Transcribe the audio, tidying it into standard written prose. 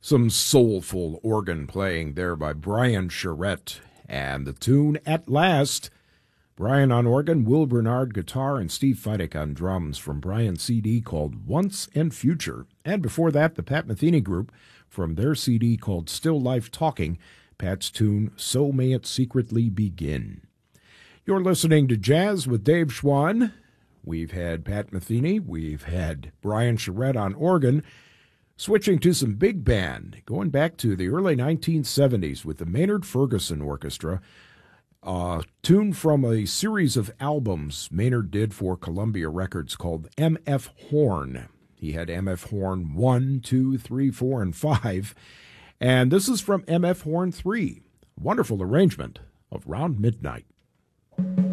Some soulful organ playing there by Brian Charette, and the tune At Last. Brian on organ, Will Bernard guitar, and Steve Feidick on drums from Brian's CD called Once and Future. And before that, the Pat Metheny Group from their CD called Still Life Talking, Pat's tune So May It Secretly Begin. You're listening to Jazz with Dave Schwann. We've had Pat Metheny, we've had Brian Charette on organ, switching to some big band, going back to the early 1970s with the Maynard Ferguson Orchestra, a tune from a series of albums Maynard did for Columbia Records called M.F. Horn. He had M.F. Horn 1, 2, 3, 4, and 5, and this is from M.F. Horn 3. Wonderful arrangement of Round Midnight.